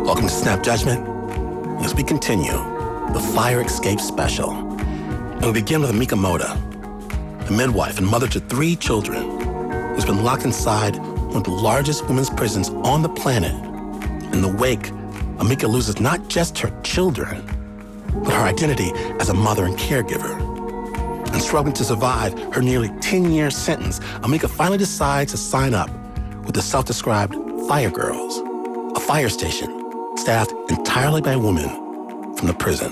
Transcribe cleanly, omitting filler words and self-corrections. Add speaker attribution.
Speaker 1: Welcome to Snap Judgment. As we continue the Fire Escape Special, and we begin with Amika Moda, a midwife and mother to 3 children who's been locked inside one of the largest women's prisons on the planet. In the wake, Amika loses not just her children, but her identity as a mother and caregiver. And struggling to survive her nearly 10-year sentence, Amika finally decides to sign up with the self-described Fire Girls, a fire station staffed entirely by women from the prison.